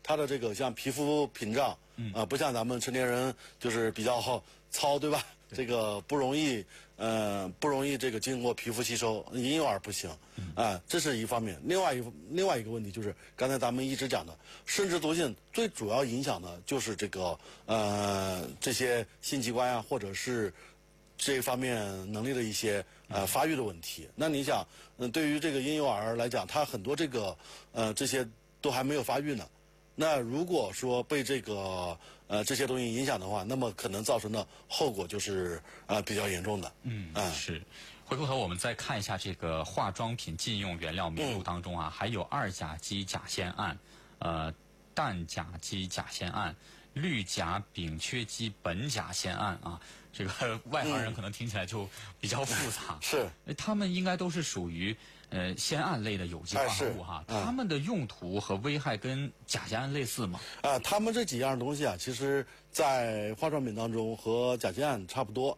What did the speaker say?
它的这个像皮肤屏障，不像咱们成年人就是比较糙，对吧？这个不容易这个经过皮肤吸收，婴幼儿不行，这是一方面。另外一个问题就是刚才咱们一直讲的，生殖毒性最主要影响的就是这个这些性器官或者是这方面能力的一些发育的问题。那你想，对于这个婴幼儿来讲，他很多这个这些都还没有发育呢。那如果说被这个这些东西影响的话，那么可能造成的后果就是比较严重的。 是。回过头我们再看一下这个化妆品禁用原料名录当中还有二甲基甲酰胺、氮甲基甲酰胺、氯甲丙炔基苯甲酰胺这个外行人可能听起来就比较复杂。 是， 它们应该都是属于酰胺类的有机化合物它们的用途和危害跟甲酰胺类似吗？ 它们这几样东西其实在化妆品当中和甲酰胺差不多，